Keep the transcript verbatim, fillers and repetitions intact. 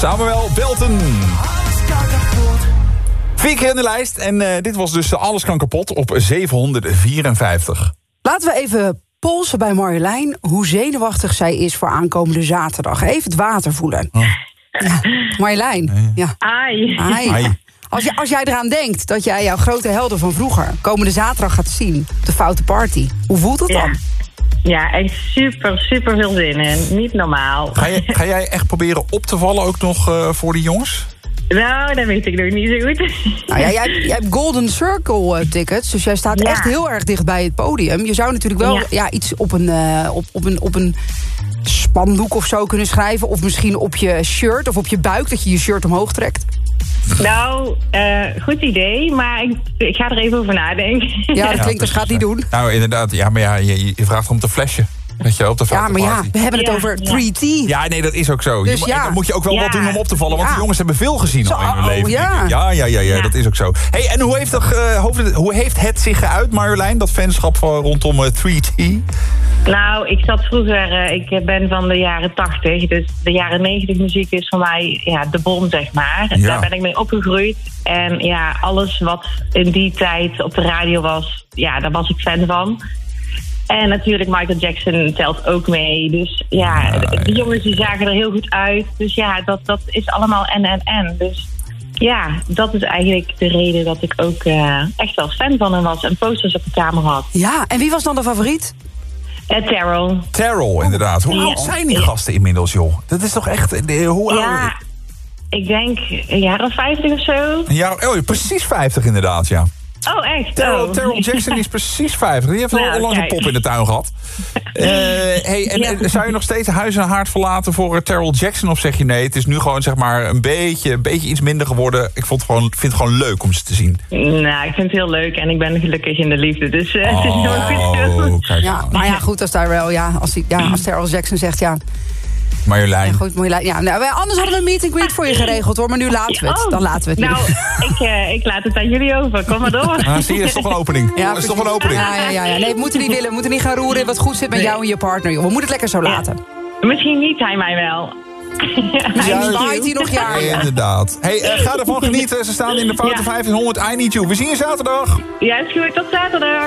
Samuel Belton. Vier keer in de lijst. En uh, dit was dus Alles kan kapot op zevenhonderdvierenvijftig. Laten we even polsen bij Marjolein hoe zenuwachtig zij is voor aankomende zaterdag. Even het water voelen. Oh. Ja. Marjolein. Ja. Ai. Ai. Ai. Als, je, als jij eraan denkt dat jij jouw grote helden van vroeger komende zaterdag gaat zien op de Foute Party, hoe voelt dat ja. dan? Ja, echt super, super veel zin in. Niet normaal. Ga, je, ga jij echt proberen op te vallen ook nog uh, voor die jongens? Nou, dat weet ik nog niet zo goed. Nou ja, jij, jij hebt Golden Circle uh, tickets, dus jij staat ja. echt heel erg dicht bij het podium. Je zou natuurlijk wel ja. Ja, iets op een, uh, op, op, een, op een spandoek of zo kunnen schrijven. Of misschien op je shirt of op je buik, dat je je shirt omhoog trekt. Nou, uh, goed idee, maar ik, ik ga er even over nadenken. Ja, dat klinkt als gaat niet doen. Nou, inderdaad, ja, maar ja, je, je vraagt om te flashen. Dat je op de ja, maar ja, we hebben het ja, over ja. drie T. Ja, nee, dat is ook zo. Dus je, ja. Dan moet je ook wel ja. wat doen om op te vallen. Want ja. de jongens hebben veel gezien zo, al in hun oh, leven. Ja. Ja, ja, ja, ja, ja, dat is ook zo. Hey, en hoe heeft, dat, uh, hoe heeft het zich geuit, Marjolein? Dat fanschap van, rondom uh, drie T? Nou, ik zat vroeger... Uh, ik ben van de jaren tachtig. Dus de jaren negentig muziek is voor mij ja, de bom, zeg maar. Ja. Daar ben ik mee opgegroeid. En ja, alles wat in die tijd op de radio was... Ja, daar was ik fan van. En natuurlijk Michael Jackson telt ook mee. Dus ja, ja, de, de jongens die zagen er heel goed uit. Dus ja, dat, dat is allemaal en en en. Dus ja, dat is eigenlijk de reden dat ik ook uh, echt wel fan van hem was. En posters op de kamer had. Ja, en wie was dan de favoriet? Uh, Terrell. Terrell, inderdaad. Hoe oud ja. zijn die gasten inmiddels, joh? Dat is toch echt... De, hoe ja, oud? Ik denk een jaar of vijftig of zo. Ja, oh, precies vijftig inderdaad, ja. Oh, echt? Terrell, oh. Terrell Jackson is precies vijftig. Die heeft nou, al lang een pop in de tuin gehad. Uh, hey, en, ja. Zou je nog steeds huis en haard verlaten voor Terrell Jackson? Of zeg je nee, het is nu gewoon zeg maar een beetje, een beetje iets minder geworden. Ik vond het gewoon, vind het gewoon leuk om ze te zien. Nou, ik vind het heel leuk en ik ben gelukkig in de liefde. Dus uh, oh, het is heel goed. Kijk ja, maar ja, goed als Terrell, ja, als, hij, ja, als Terrell Jackson zegt, ja... Marjolein. Ja, goed, Marjolein. Ja, nou, anders hadden we een meet and greet voor je geregeld, hoor. Maar nu laten we het. Oh, Dan laten we het nou, ik, uh, ik laat het aan jullie over. Kom maar door. Ah, zie je, is toch een opening. Ja, is toch een opening. Ja, ja, ja, ja. Nee, we moeten niet willen. We moeten niet gaan roeren in wat goed zit met nee. jou en je partner. Joh. We moeten het lekker zo laten. Ja. Misschien niet hij mij wel. Hij zwaait hier nog jaar. Ja, inderdaad. Hey, uh, ga ervan genieten. Ze staan in de Foute ja. vijftienhonderd. I Need You. We zien je zaterdag. Ja, is goed. Tot zaterdag.